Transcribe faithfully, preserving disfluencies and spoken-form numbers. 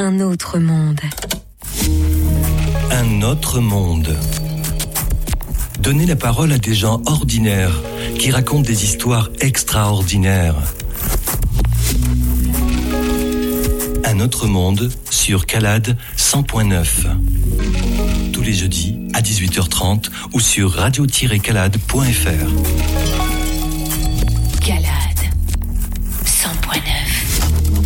Un autre monde. Un autre monde. Donnez la parole à des gens ordinaires qui racontent des histoires extraordinaires. Un autre monde sur Calade cent point neuf. Tous les jeudis à dix-huit heures trente ou sur radio tiret calade point f r. Calade cent point neuf.